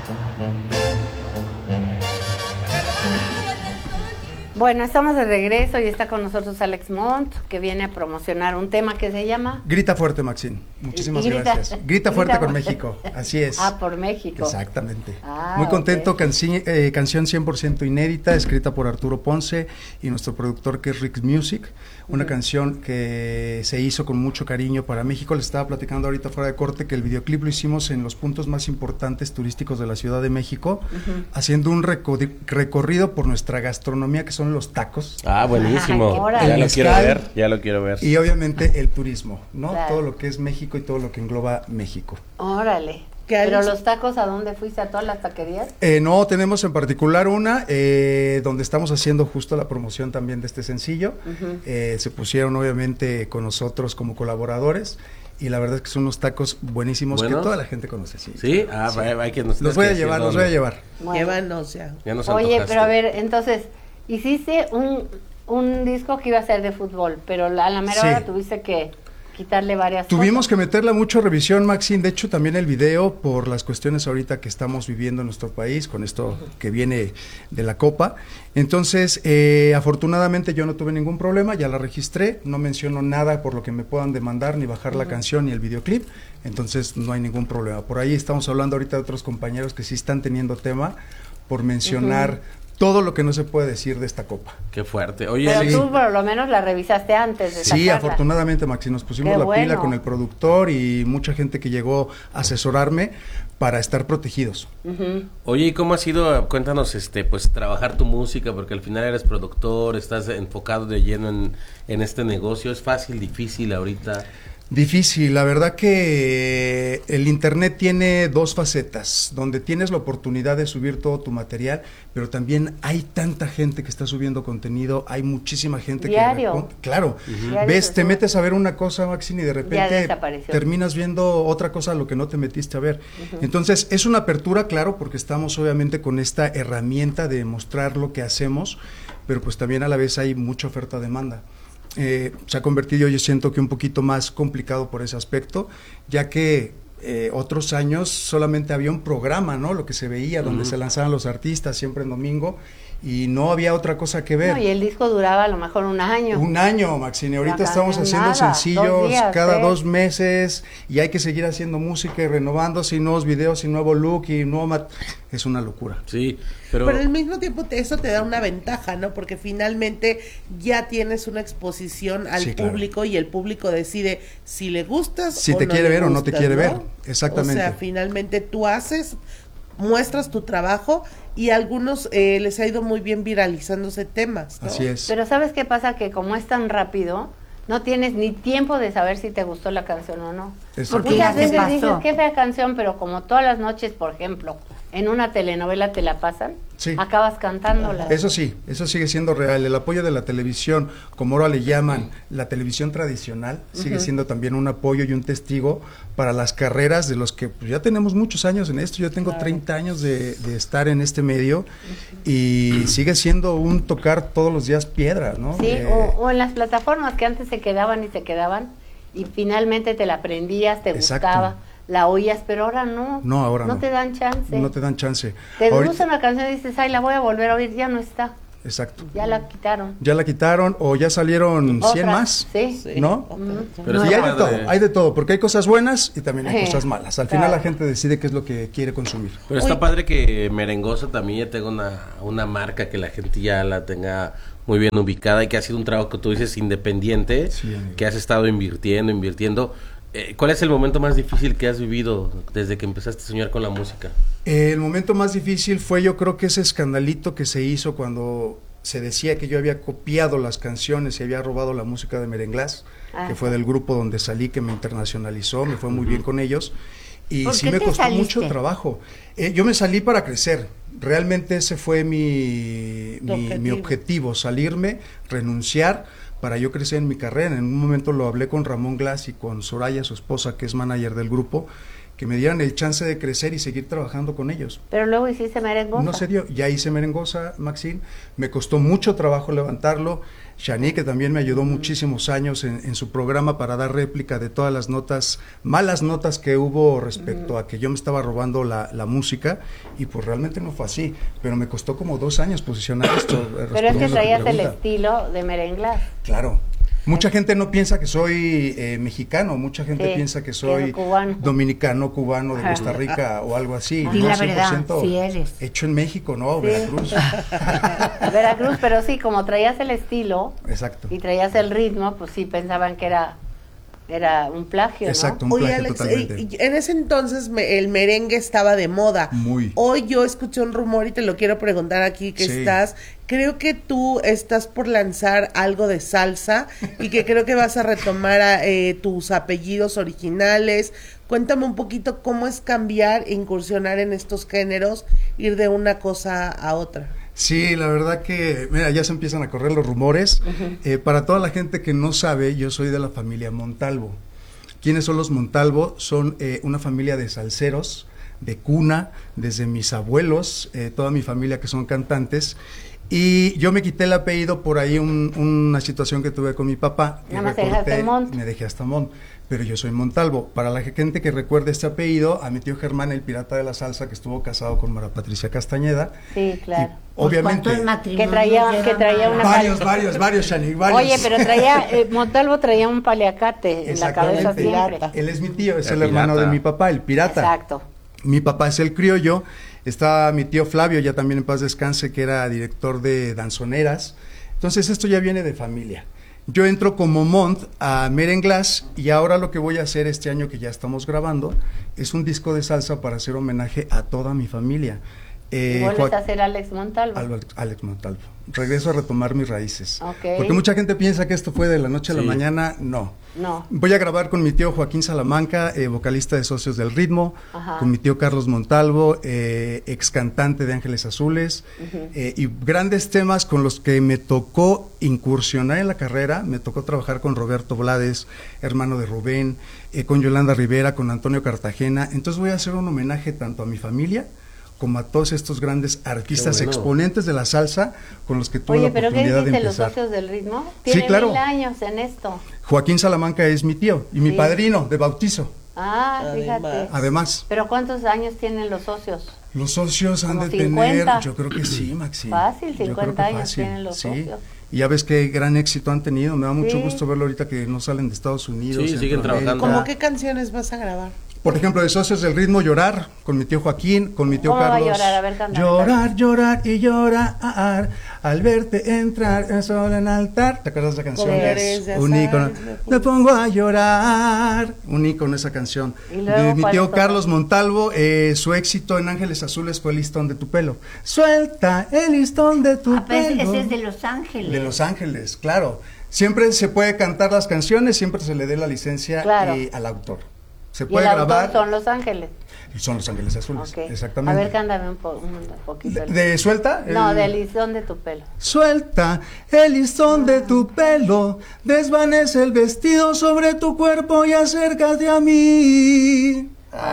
Bueno, estamos de regreso y está con nosotros Alex Mont, que viene a promocionar un tema que se llama... Grita fuerte, Maxine. Muchísimas gracias. Grita fuerte con México, así es. Ah, por México. Exactamente. Muy contento, okay. Canción 100% inédita, escrita por Arturo Ponce y nuestro productor que es Rick Music. Una canción que se hizo con mucho cariño para México. Les estaba platicando ahorita fuera de corte que el videoclip lo hicimos en los puntos más importantes turísticos de la Ciudad de México, haciendo un recorrido por nuestra gastronomía, que son los tacos. Ah, buenísimo. Ya lo quiero ver. Y obviamente el turismo, ¿no? Claro. Todo lo que es México y todo lo que engloba México. Órale. ¿Pero los tacos a dónde fuiste? ¿A todas las taquerías? No, tenemos en particular una donde estamos haciendo justo la promoción también de este sencillo. Se pusieron obviamente con nosotros como colaboradores y la verdad es que son unos tacos buenísimos que toda la gente conoce. Sí, ¿sí? Ah, sí. Hay que nos los voy a llevar, los voy a llevar. Bueno. Llévanos ya. Oye, pero a ver, entonces, hiciste un disco que iba a ser de fútbol, pero a la mera hora tuviste que quitarle varias Tuvimos cosas. que meterle mucho revisión, Maxine. De hecho, también el video, por las cuestiones ahorita que estamos viviendo en nuestro país, con esto que viene de la Copa. Entonces, afortunadamente yo no tuve ningún problema, ya la registré, no menciono nada por lo que me puedan demandar, ni bajar la canción ni el videoclip, entonces no hay ningún problema. Por ahí estamos hablando ahorita de otros compañeros que sí están teniendo tema por mencionar todo lo que no se puede decir de esta copa. Qué fuerte. Oye, pero tú por lo menos la revisaste antes de Sí, afortunadamente, Maxi, nos pusimos pila con el productor y mucha gente que llegó a asesorarme para estar protegidos. Oye, ¿y cómo ha sido? Cuéntanos, pues trabajar tu música, porque al final eres productor, estás enfocado de lleno en este negocio. ¿Es fácil, difícil ahorita? Difícil, la verdad que el internet tiene dos facetas, donde tienes la oportunidad de subir todo tu material, pero también hay tanta gente que está subiendo contenido, hay muchísima gente diario. Claro, ves, te metes a ver una cosa, Maxine, y de repente terminas viendo otra cosa a lo que no te metiste a ver. Entonces, es una apertura, claro, porque estamos obviamente con esta herramienta de mostrar lo que hacemos, pero pues también a la vez hay mucha oferta-demanda. Se ha convertido, yo siento que un poquito más complicado por ese aspecto, ya que otros años solamente había un programa, ¿no? Lo que se veía, donde se lanzaban los artistas siempre en domingo, y no había otra cosa que ver. No, y el disco duraba a lo mejor un año. Un año, Maxine. Ahorita estamos haciendo sencillos cada 2 meses y hay que seguir haciendo música y renovándose y nuevos videos y nuevo look y nuevo es una locura. Sí, pero al mismo tiempo eso te da una ventaja, ¿no? Porque finalmente ya tienes una exposición al público y el público decide si le gustas si te quiere ver o no te quiere ver. Exactamente. O sea, finalmente tú muestras tu trabajo y a algunos les ha ido muy bien viralizándose temas, ¿no? Así es. Pero ¿sabes qué pasa? Que como es tan rápido, no tienes ni tiempo de saber si te gustó la canción o no. Porque muchas veces dices, qué fea canción, pero como todas las noches, por ejemplo, en una telenovela te la pasan, acabas cantándola. Eso sí, eso sigue siendo real. El apoyo de la televisión, como ahora le llaman, la televisión tradicional, sigue siendo también un apoyo y un testigo para las carreras de los que pues, ya tenemos muchos años en esto. Yo tengo 30 años de estar en este medio y sigue siendo un tocar todos los días piedra, ¿no? Sí, o en las plataformas que antes se quedaban y finalmente te la aprendías, te gustaba, la oías, pero ahora no. No, ahora no. No te dan chance. No te dan chance. Te gusta una canción y dices, ay, la voy a volver a oír, ya no está. Exacto. Ya la quitaron. Ya la quitaron o ya salieron 100 más. Sí. ¿No? Pero y hay de todo, porque hay cosas buenas y también hay cosas malas. Al final la gente decide qué es lo que quiere consumir. Pero está padre que Merengosa también ya tenga una marca que la gente ya la tenga muy bien ubicada y que ha sido un trabajo que tú dices independiente, que has estado invirtiendo. ¿Cuál es el momento más difícil que has vivido desde que empezaste a soñar con la música? El momento más difícil fue, yo creo que ese escandalito que se hizo cuando se decía que yo había copiado las canciones y había robado la música de Merenglás, que fue del grupo donde salí, que me internacionalizó, me fue muy bien con ellos, y sí me costó mucho trabajo. Yo me salí para crecer, realmente ese fue mi objetivo, salirme, renunciar, para yo crecer en mi carrera. En un momento lo hablé con Ramón Glass y con Soraya, su esposa, que es manager del grupo, que me dieran el chance de crecer y seguir trabajando con ellos. Pero luego hiciste Merengosa. No se dio, ya hice Merengosa, Maxine, me costó mucho trabajo levantarlo. Shani, que también me ayudó muchísimos años en su programa para dar réplica de todas las notas, malas notas que hubo respecto a que yo me estaba robando la música, y pues realmente no fue así, pero me costó como 2 años posicionar esto. Pero es que traías el estilo de Merenglas. Claro. Mucha gente no piensa que soy mexicano, mucha gente piensa que soy dominicano, cubano, de Costa Rica o algo así. Y no, la verdad, sí eres. Hecho en México, ¿no? Sí. Veracruz. Veracruz, pero sí, como traías el estilo. Exacto. Y traías el ritmo, pues sí, pensaban que era un plagio, exacto, ¿no? Un plagio. Oye, Alex, totalmente. en ese entonces el merengue estaba de moda. Muy. Hoy yo escuché un rumor y te lo quiero preguntar aquí que estás. Creo que tú estás por lanzar algo de salsa y que creo que vas a retomar tus apellidos originales. Cuéntame un poquito cómo es cambiar e incursionar en estos géneros, ir de una cosa a otra. Sí, la verdad que, mira, ya se empiezan a correr los rumores. Para toda la gente que no sabe, yo soy de la familia Montalvo. ¿Quiénes son los Montalvo? Son una familia de salseros, de cuna, desde mis abuelos, toda mi familia que son cantantes. Y yo me quité el apellido por ahí una situación que tuve con mi papá. Nada más dejaste Mont. Me dejé hasta Mont, pero yo soy Montalvo. Para la gente que recuerde este apellido, a mi tío Germán, el pirata de la salsa, que estuvo casado con Mara Patricia Castañeda. Sí, claro. Obviamente. Que traía una varios, Shani, varios. Oye, pero Montalvo traía un paliacate en la cabeza siempre. Él es mi tío, es el hermano de mi papá, el pirata. Exacto. Mi papá es el criollo. Está mi tío Flavio, ya también en paz descanse, que era director de danzoneras. Entonces esto ya viene de familia. Yo entro como Mont a Merenglas, y ahora lo que voy a hacer este año que ya estamos grabando es un disco de salsa para hacer homenaje a toda mi familia. ¿Y vuelves a ser Alex Montalvo? Alex Montalvo. Regreso a retomar mis raíces. Okay. Porque mucha gente piensa que esto fue de la noche a la mañana. No. Voy a grabar con mi tío Joaquín Salamanca, vocalista de Socios del Ritmo, con mi tío Carlos Montalvo, ex cantante de Ángeles Azules, y grandes temas con los que me tocó incursionar en la carrera. Me tocó trabajar con Roberto Blades, hermano de Rubén, con Yolanda Rivera, con Antonio Cartagena. Entonces voy a hacer un homenaje tanto a mi familia como a todos estos grandes artistas exponentes de la salsa con los que tuve la oportunidad de empezar. Oye, ¿pero qué dicen los Socios del Ritmo? Tienen 1000 años en esto. Joaquín Salamanca es mi tío y mi padrino de bautizo. Fíjate. Además. ¿Pero cuántos años tienen los socios? Los socios han de 50. tener, yo creo que sí, Maxi. Fácil, 50 años tienen los socios. Y ya ves qué gran éxito han tenido. Me da mucho gusto verlo ahorita que no salen de Estados Unidos. Sí, siguen trabajando. ¿Cómo qué canciones vas a grabar? Por ejemplo, de Socios del Ritmo, Llorar, con mi tío Joaquín, con mi tío Carlos. Va a llorar? A ver, cántame. Llorar, llorar y llorar, al verte entrar solo en altar. ¿Te acuerdas de esa canción? Es un ícono. Me pongo a llorar. Un ícono esa canción. De mi tío Carlos Montalvo, su éxito en Ángeles Azules fue El listón de tu pelo. Suelta el listón de tu pelo. Ese es de Los Ángeles. De Los Ángeles, claro. Siempre se puede cantar las canciones, siempre se le dé la licencia al autor. Se puede grabar. Son Los Ángeles. Son Los Ángeles Azules, exactamente. A ver, cántame un poquito. ¿De Suelta? No, del listón de tu pelo. Suelta el listón de tu pelo, desvanece el vestido sobre tu cuerpo y acércate a mí.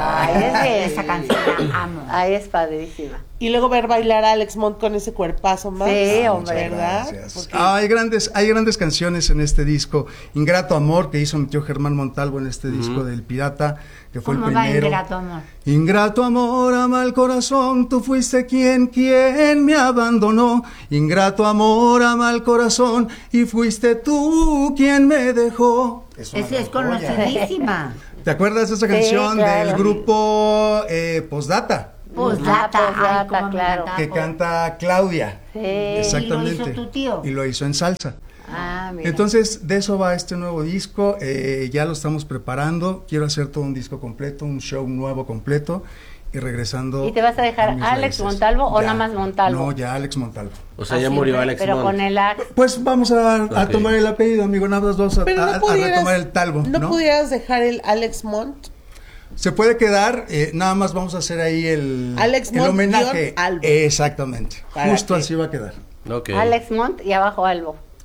Esa canción la amo. Es padrísima. Y luego ver bailar a Alex Mont con ese cuerpazo más. Sí, hombre, ¿verdad? Hay grandes canciones en este disco. Ingrato Amor, que hizo mi tío Germán Montalvo en este disco del Pirata, que fue el primero. ¿Cómo va Ingrato Amor? Ingrato amor, ama el corazón, tú fuiste quien me abandonó. Ingrato amor, ama el corazón, y fuiste tú quien me dejó. Esa es conocidísima. ¿Te acuerdas de esa canción del grupo Postdata? Postdata, claro. Que canta Claudia. Sí. Exactamente. Y lo hizo tu tío. Y lo hizo en salsa. Mira. Entonces, de eso va este nuevo disco. Ya lo estamos preparando. Quiero hacer todo un disco completo, un show nuevo completo. Y regresando. ¿Y te vas a dejar Alex Montalvo o nada más Montalvo? No, ya Alex Montalvo. O sea, ya murió Alex Montalvo. Pero Mont. con el Ax. Pues vamos a tomar el apellido, amigo. Nada más vamos a retomar el Talvo. ¿No pudieras dejar el Alex Mont? Se puede quedar, nada más vamos a hacer ahí el homenaje. Albo. Exactamente. Justo así va a quedar. Okay. Alex Mont y abajo Albo.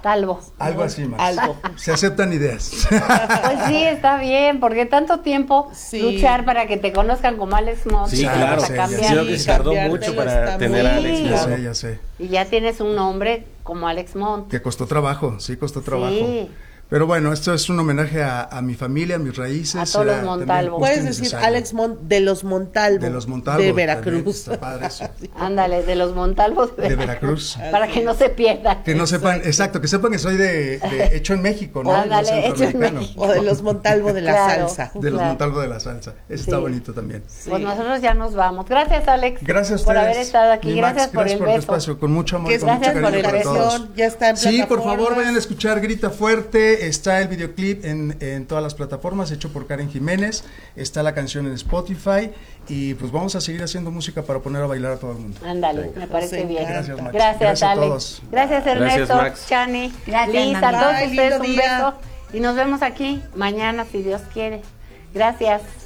Talbo. Algo así, Max. Algo. Se aceptan ideas. Pues sí, está bien, porque tanto tiempo luchar para que te conozcan como Alex Mont. Sí, claro. Creo que se tardó mucho para tener a Alex Mont. Ya sé. Y ya tienes un nombre como Alex Mont. Que costó trabajo, costó trabajo. Sí. Pero bueno, esto es un homenaje a mi familia, a mis raíces. A todos los Montalvo. Puedes decir Alex Mont de los Montalvo. De los Montalvo. De Veracruz. Está padre eso. Ándale, de los Montalvo de Veracruz. Para que no se pierdan. Que no sepan, exacto, que sepan que soy de hecho en México, ¿no? Ándale, hecho en México. O de los Montalvo de la salsa. De los Montalvo de la salsa. Eso está bonito también. Pues nosotros ya nos vamos. Gracias, Alex. Gracias a por haber estado aquí. Gracias por el beso. Espacio. Con mucho amor y con mucha cariño para todos. Ya está en Sí, por favor, vayan a escuchar Grita Fuerte. Está el videoclip en todas las plataformas, hecho por Karen Jiménez. Está la canción en Spotify. Y pues vamos a seguir haciendo música para poner a bailar a todo el mundo. Ándale, me parece bien. Gracias, Max. Gracias, Alex. A todos. Gracias, Ernesto, Max. Chani, Gracias, Liz, a todos ustedes un beso. Y nos vemos aquí mañana, si Dios quiere. Gracias.